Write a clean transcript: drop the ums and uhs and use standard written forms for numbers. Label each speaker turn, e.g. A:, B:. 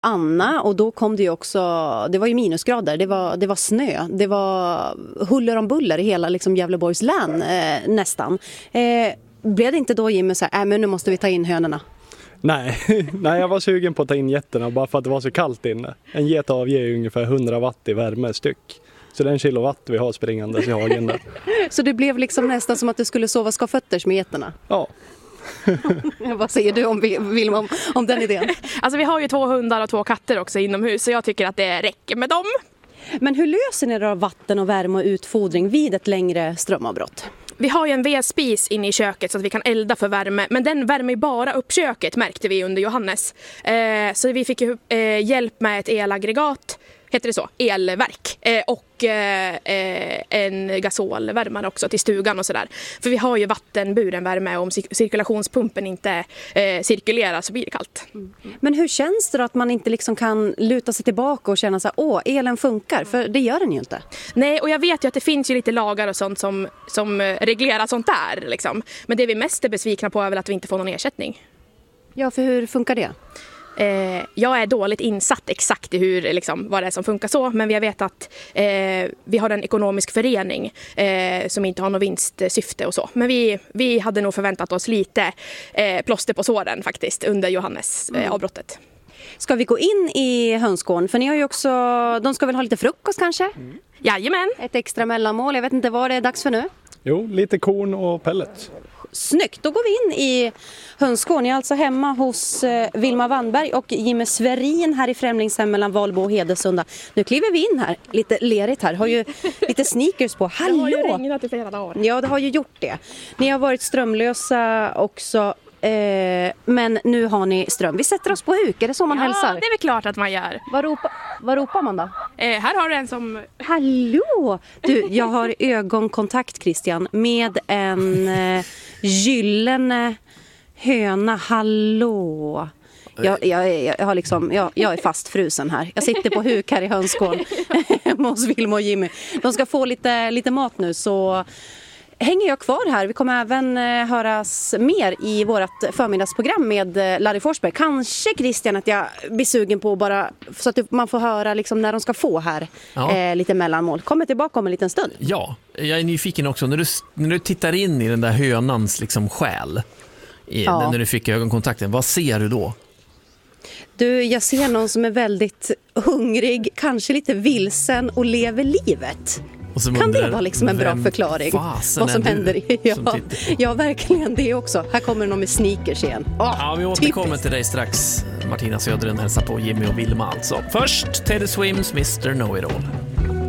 A: Anna, och då kom det ju också, det var ju minusgrader, det var snö, det var huller om buller i hela liksom Gävleborgs län nästan. Blev det inte då, Jimmy, så här, men nu måste vi ta in hönorna?
B: Nej, jag var sugen på att ta in getterna bara för att det var så kallt inne. En get avger ungefär 100 watt i värme styck. Så det är 1 kilowatt vi har springandes i hagen där.
A: Så det blev liksom nästan som att du skulle sova skafötters med getterna?
B: Ja.
A: Vad säger du Vilma om den idén?
C: Alltså vi har ju 2 hundar och 2 katter också inomhus, så jag tycker att det räcker med dem.
A: Men hur löser ni då vatten och värme och utfodring vid ett längre strömavbrott?
C: Vi har ju en vedspis inne i köket så att vi kan elda för värme. Men den värmer bara upp köket, märkte vi under Johannes. Så vi fick ju hjälp med ett elaggregat, heter det så, elverk. Och en gasolvärmare också till stugan och sådär. För vi har ju vattenburen värme och om cirkulationspumpen inte cirkulerar så blir det kallt.
A: Men hur känns det då att man inte liksom kan luta sig tillbaka och känna så här, elen funkar? För det gör den ju inte.
C: Nej, och jag vet ju att det finns ju lite lagar och sånt som reglerar sånt där. Liksom. Men det vi mest är besvikna på är väl att vi inte får någon ersättning.
A: Ja, för hur funkar det?
C: Jag är dåligt insatt exakt i hur, liksom, vad det är som funkar så, men jag vet att vi har en ekonomisk förening som inte har något vinstsyfte och så. Men vi hade nog förväntat oss lite plåster på såren faktiskt under Johannes avbrottet.
A: Ska vi gå in i hönsgården? För ni har ju också, de ska väl ha lite frukost kanske?
C: Jajamän.
A: Ett extra mellanmål, jag vet inte vad det är dags för nu.
B: Jo, lite korn och pellet.
A: Snyggt, då går vi in i hönsgården. Jag är alltså hemma hos Vilma Wannberg och Jimmy Sverin här i Främlingshem mellan Valbo och Hedesunda. Nu kliver vi in här, lite lerigt här, har ju lite sneakers på. Hallå!
C: Det har ju regnat i flera dagar.
A: Ja, det har ju gjort det. Ni har varit strömlösa också, men nu har ni ström. Vi sätter oss på huk, är det så man hälsar?
C: Ja, det är väl klart att man gör.
A: Vad ropar man då?
C: Här har du en som...
A: Hallå! Du, jag har ögonkontakt, Christian, med en gyllene höna. Hallå! Jag har liksom, jag är fastfrusen här. Jag sitter på huk här i hönsgården hos Vilma och Jimmy. De ska få lite mat nu, så hänger jag kvar här. Vi kommer även höras mer i vårt förmiddagsprogram med Larry Forsberg. Kanske, Christian, att jag blir sugen på bara så att man får höra liksom när de ska få här lite mellanmål. Kommer tillbaka om en liten stund.
D: Ja, jag är nyfiken också. När du tittar in i den där hönans liksom själ, när du fick ögonkontakten, vad ser du då?
A: Du, jag ser någon som är väldigt hungrig, kanske lite vilsen och lever livet. Kan det vara liksom en bra förklaring vad som händer? Ja, verkligen det också. Här kommer någon med sneakers igen.
D: Vi återkommer till dig strax. Martina Södren hälsar på Jimmy och Vilma alltså. Först Teddy Swims Mr. Know-It-All.